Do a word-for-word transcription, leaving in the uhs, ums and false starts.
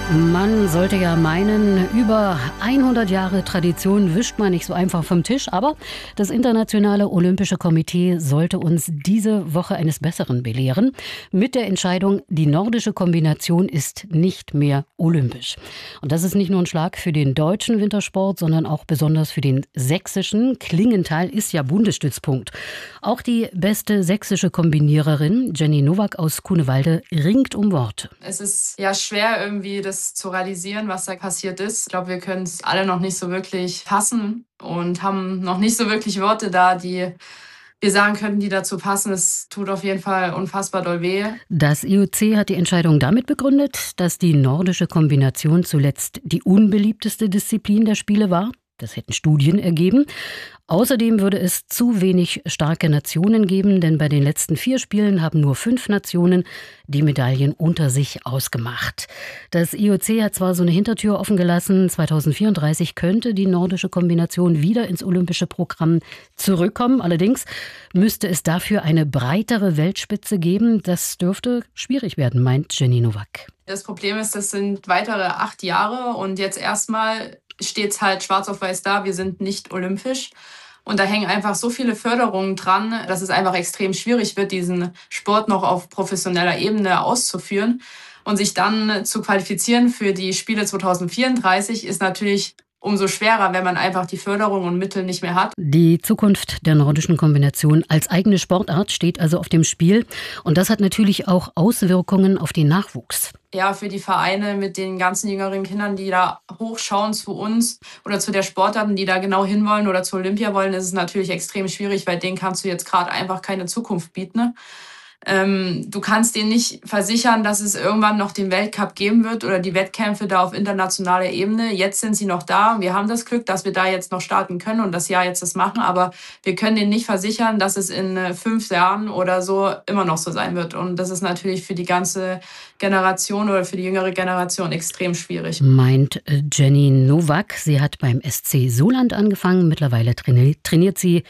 Man sollte ja meinen, über hundert Jahre Tradition wischt man nicht so einfach vom Tisch. Aber das Internationale Olympische Komitee sollte uns diese Woche eines Besseren belehren. Mit der Entscheidung, die nordische Kombination ist nicht mehr olympisch. Und das ist nicht nur ein Schlag für den deutschen Wintersport, sondern auch besonders für den sächsischen. Klingenthal ist ja Bundesstützpunkt. Auch die beste sächsische Kombiniererin, Jenny Nowak aus Kunewalde, ringt um Worte. Es ist ja schwer, irgendwie das zu realisieren, was da passiert ist. Ich glaube, wir können es alle noch nicht so wirklich fassen und haben noch nicht so wirklich Worte da, die wir sagen könnten, die dazu passen. Es tut auf jeden Fall unfassbar doll weh. Das I O C hat die Entscheidung damit begründet, dass die nordische Kombination zuletzt die unbeliebteste Disziplin der Spiele war. Das hätten Studien ergeben. Außerdem würde es zu wenig starke Nationen geben, denn bei den letzten vier Spielen haben nur fünf Nationen die Medaillen unter sich ausgemacht. Das I O C hat zwar so eine Hintertür offen gelassen, zweitausendvierunddreißig könnte die nordische Kombination wieder ins olympische Programm zurückkommen. Allerdings müsste es dafür eine breitere Weltspitze geben. Das dürfte schwierig werden, meint Jenny Nowak. Das Problem ist, das sind weitere acht Jahre und jetzt erstmal steht es halt schwarz auf weiß da, wir sind nicht olympisch. Und da hängen einfach so viele Förderungen dran, dass es einfach extrem schwierig wird, diesen Sport noch auf professioneller Ebene auszuführen. Und sich dann zu qualifizieren für die Spiele zweitausendvierunddreißig ist natürlich umso schwerer, wenn man einfach die Förderung und Mittel nicht mehr hat. Die Zukunft der nordischen Kombination als eigene Sportart steht also auf dem Spiel. Und das hat natürlich auch Auswirkungen auf den Nachwuchs. Ja, für die Vereine mit den ganzen jüngeren Kindern, die da hochschauen zu uns oder zu der Sportarten, die da genau hinwollen oder zur Olympia wollen, ist es natürlich extrem schwierig, weil denen kannst du jetzt gerade einfach keine Zukunft bieten. Ne? Ähm, du kannst denen nicht versichern, dass es irgendwann noch den Weltcup geben wird oder die Wettkämpfe da auf internationaler Ebene. Jetzt sind sie noch da. Wir haben das Glück, dass wir da jetzt noch starten können und das Jahr jetzt das machen. Aber wir können denen nicht versichern, dass es in äh, fünf Jahren oder so immer noch so sein wird. Und das ist natürlich für die ganze Generation oder für die jüngere Generation extrem schwierig. Meint Jenny Nowak. Sie hat beim S C Soland angefangen. Mittlerweile trainiert, trainiert sie